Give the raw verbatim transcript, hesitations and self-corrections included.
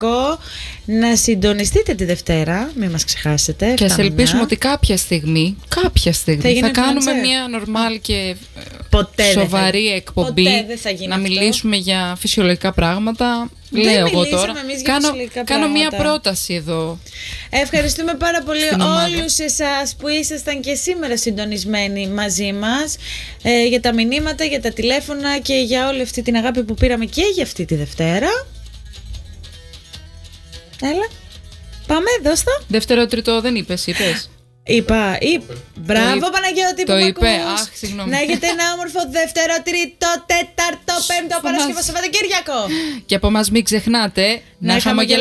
να συντονιστείτε τη Δευτέρα, μην μας ξεχάσετε. Και ας ελπίσουμε ότι κάποια στιγμή, κάποια στιγμή θα, θα κάνουμε μια νορμάλ και ποτέ σοβαρή θα... εκπομπή. Να αυτό. Μιλήσουμε για φυσιολογικά πράγματα. Δεν λέω εγώ τώρα. Κάνω, κάνω μια πρόταση εδώ. Ευχαριστούμε πάρα πολύ όλους εσάς που ήσασταν και σήμερα συντονισμένοι μαζί μας, ε, για τα μηνύματα, για τα τηλέφωνα και για όλη αυτή την αγάπη που πήραμε και για αυτή τη Δευτέρα. Έλα, πάμε, δώσ' το. Δεύτερο, τρίτο δεν είπες, είπες. Είπα, είπα. Μπράβο το Παναγιώτη που το μ' είπε. ακούς. Αχ, συγγνώμη. Να έχετε ένα όμορφο δεύτερο, τρίτο, τέταρτο, πέμπτο Παρασκευό Σαββατοκύριακο. Και από μας μην ξεχνάτε να, να χαμογελάτε.